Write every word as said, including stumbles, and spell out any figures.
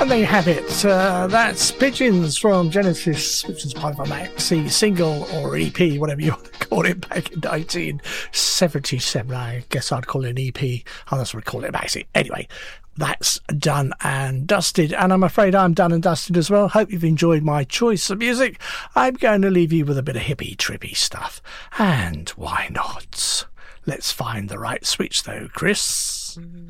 And there you have it. Uh, that's Pigeons from Genesis, which was part of a maxi single or E P, whatever you want to call it, back in nineteen seventy-seven. I guess I'd call it an E P. Oh, that's what we call it, a maxi. Anyway, that's done and dusted. And I'm afraid I'm done and dusted as well. Hope you've enjoyed my choice of music. I'm going to leave you with a bit of hippie, trippy stuff. And why not? Let's find the right switch, though, Chris.